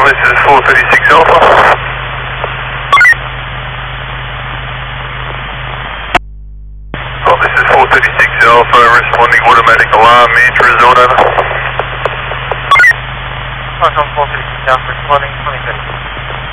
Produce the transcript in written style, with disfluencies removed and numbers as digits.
this is 436 Alpha. Oh, this is 436 Alpha, responding automatic alarm, enter resort, over. Welcome 436 Alpha, responding 2030.